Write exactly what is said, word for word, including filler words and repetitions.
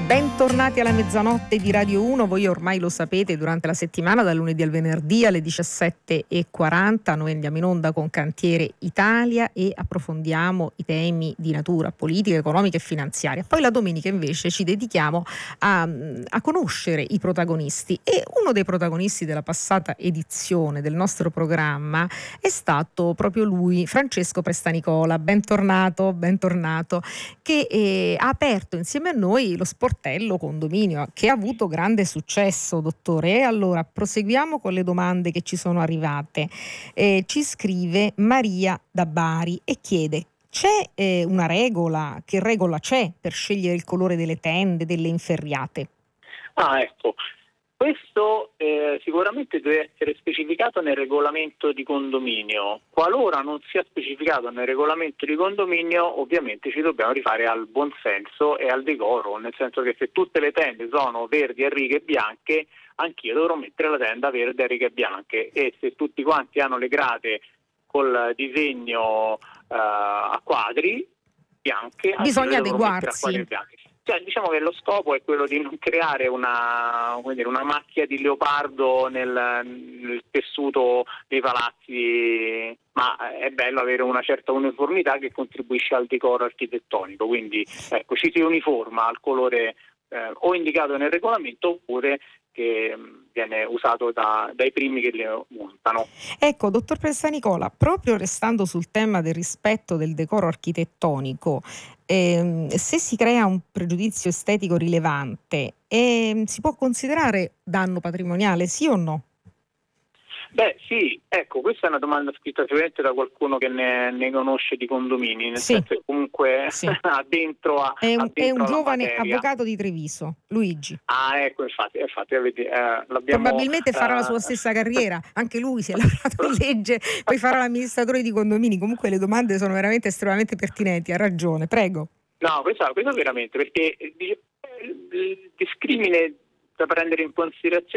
Bentornati alla mezzanotte di Radio uno, voi ormai lo sapete, durante la settimana dal lunedì al venerdì alle diciassette e quaranta noi andiamo in onda con Cantiere Italia e approfondiamo i temi di natura politica, economica e finanziaria. Poi la domenica invece ci dedichiamo a, a conoscere i protagonisti, e uno dei protagonisti della passata edizione del nostro programma è stato proprio lui, Francesco Prestanicola. Bentornato, bentornato, che eh, ha aperto insieme a noi lo sportello condominio, che ha avuto grande successo, dottore. E allora proseguiamo con le domande che ci sono arrivate. Eh, ci scrive Maria da Bari e chiede: c'è eh, una regola? Che regola c'è per scegliere il colore delle tende, delle inferriate? Ah, ecco. Questo eh, sicuramente deve essere specificato nel regolamento di condominio. Qualora non sia specificato nel regolamento di condominio, ovviamente ci dobbiamo rifare al buonsenso e al decoro, nel senso che se tutte le tende sono verdi a righe bianche, anch'io dovrò mettere la tenda verde a righe bianche, e se tutti quanti hanno le grate col disegno eh, a quadri bianche, bisogna anch'io dovrò mettere a adeguarsi. quadri bianchi. Cioè, diciamo che lo scopo è quello di non creare una, come dire, una macchia di leopardo nel, nel tessuto dei palazzi, ma è bello avere una certa uniformità che contribuisce al decoro architettonico, quindi ecco, ci si uniforma al colore eh, o indicato nel regolamento oppure che viene usato da, dai primi che le montano. Ecco, dottor Prestanicola, proprio restando sul tema del rispetto del decoro architettonico, ehm, se si crea un pregiudizio estetico rilevante, ehm, si può considerare danno patrimoniale, sì o no? Beh sì, ecco, questa è una domanda scritta sicuramente da qualcuno che ne, ne conosce di condomini, nel Sì, senso che comunque sì. ha dentro a, È un, ha è dentro un alla giovane materia. avvocato di Treviso, Luigi. Ah, ecco, infatti, infatti avete, eh, l'abbiamo... Probabilmente farà la eh, sua stessa carriera, anche lui si è laureato in legge, poi farà l'amministratore di condomini. Comunque le domande sono veramente estremamente pertinenti, ha ragione, prego. No, questo, questo veramente, perché eh, dice, eh, il discrimine da prendere in considerazione